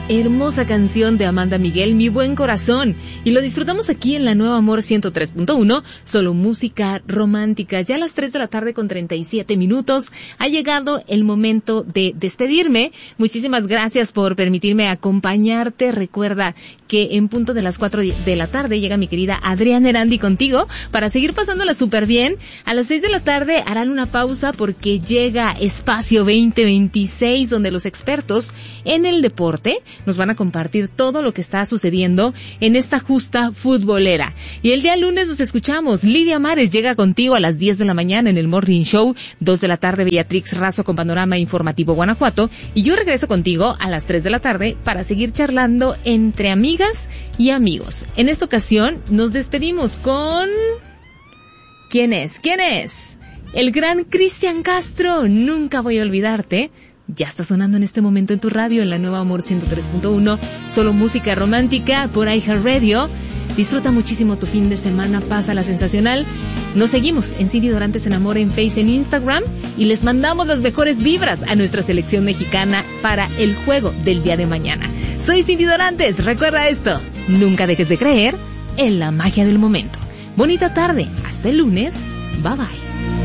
hermosa canción de Amanda Miguel, Mi Buen Corazón, y lo disfrutamos aquí en la Nueva Amor 103.1, solo música romántica. Ya a las 3 de la tarde con 37 minutos ha llegado el momento de despedirme. Muchísimas gracias por permitirme acompañarte. Recuerda que en punto de las 4 de la tarde llega mi querida Adriana Erandi contigo para seguir pasándola súper bien. A las 6 de la tarde harán una pausa porque llega Espacio 2026, donde los expertos en el deporte nos van a compartir todo lo que está sucediendo en esta justa futbolera. Y el día lunes nos escuchamos. Lidia Mares llega contigo a las 10 de la mañana en el Morning Show, 2 de la tarde Beatrix Razo con Panorama Informativo Guanajuato, y yo regreso contigo a las 3 de la tarde para seguir charlando entre amigas y amigos. En esta ocasión nos despedimos con... ¿Quién es? El gran Cristian Castro, Nunca Voy a Olvidarte. Ya está sonando en este momento en tu radio, en la Nueva Amor 103.1, solo música romántica por iHeartRadio. Disfruta muchísimo tu fin de semana, pásala sensacional. Nos seguimos en Cindy Dorantes en Amor en Face, en Instagram, y les mandamos las mejores vibras a nuestra selección mexicana para el juego del día de mañana. Soy Cindy Dorantes, recuerda esto, nunca dejes de creer en la magia del momento. Bonita tarde, hasta el lunes, bye bye.